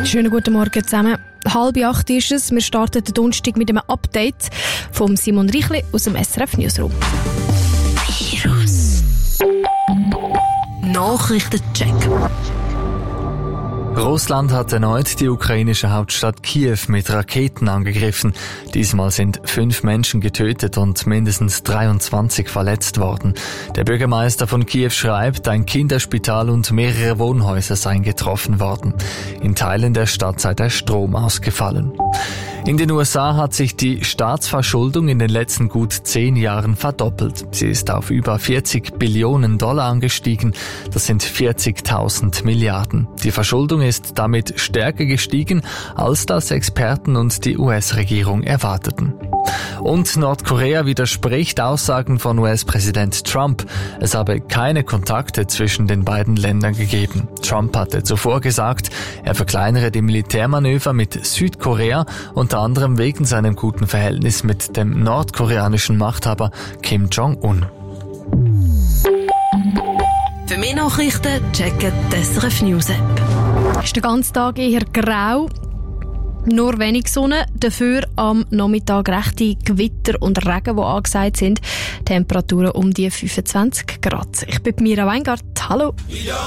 Schönen guten Morgen zusammen. 7:30 ist es. Wir starten den Donnerstag mit einem Update von Simon Reichli aus dem SRF Newsroom. Virus. Nachrichtencheck. Russland hat erneut die ukrainische Hauptstadt Kiew mit Raketen angegriffen. Diesmal sind 5 Menschen getötet und mindestens 23 verletzt worden. Der Bürgermeister von Kiew schreibt, ein Kinderspital und mehrere Wohnhäuser seien getroffen worden. In Teilen der Stadt sei der Strom ausgefallen. In den USA hat sich die Staatsverschuldung in den letzten gut 10 Jahren verdoppelt. Sie ist auf über 40 Billionen Dollar angestiegen. Das sind 40.000 Milliarden. Die Verschuldung ist damit stärker gestiegen, als das Experten und die US-Regierung erwarteten. Und Nordkorea widerspricht Aussagen von US-Präsident Trump. Es habe keine Kontakte zwischen den beiden Ländern gegeben. Trump hatte zuvor gesagt, er verkleinere die Militärmanöver mit Südkorea, unter anderem wegen seinem guten Verhältnis mit dem nordkoreanischen Machthaber Kim Jong-un. Für mehr Nachrichten checken die SRF News App. Ist den ganzen Tag eher grau. Nur wenig Sonne, dafür am Nachmittag rechte Gewitter und Regen, die angesagt sind. Temperaturen um die 25 Grad. Ich bin Mira Weingart. Hallo.